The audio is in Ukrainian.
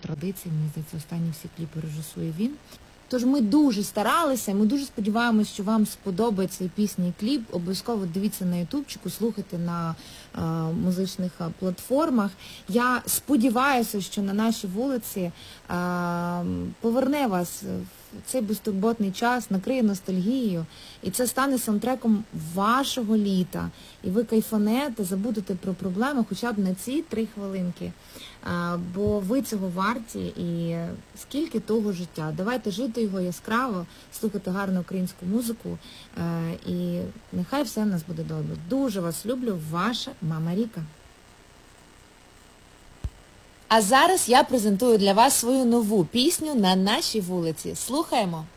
традиції, мені здається, останні всі кліпи режисує він. Тож ми дуже старалися, ми дуже сподіваємося, що вам сподобається і пісня, і кліп. Обов'язково дивіться на ютубчику, слухайте на музичних платформах. Я сподіваюся, що на нашій вулиці поверне вас в цей безтурботний час, накриє ностальгією. І це стане саундтреком вашого літа. І ви кайфанете, забудете про проблеми хоча б на ці 3 хвилинки. Бо ви цього варті і скільки того життя. Давайте жити його яскраво, слухати гарну українську музику і нехай все в нас буде добре. Дуже вас люблю, ваша мама Ріка. А зараз я презентую для вас свою нову пісню «На нашій вулиці». Слухаємо!